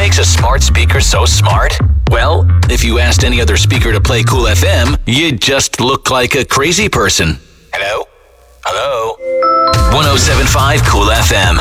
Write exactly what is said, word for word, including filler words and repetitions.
makes a smart speaker so smart? Well, if you asked any other speaker to play Cool F M, you'd just look like a crazy person. Hello? Hello? one oh seven point five Cool F M.